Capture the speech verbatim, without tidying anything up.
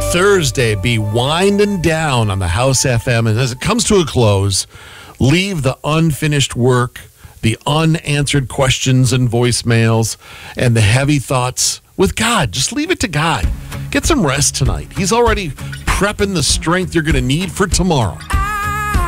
Thursday be winding down on the House F M. And as it comes to a close, leave the unfinished work, the unanswered questions and voicemails, and the heavy thoughts with God. Just leave it to God. Get some rest tonight. He's already prepping the strength you're going to need for tomorrow.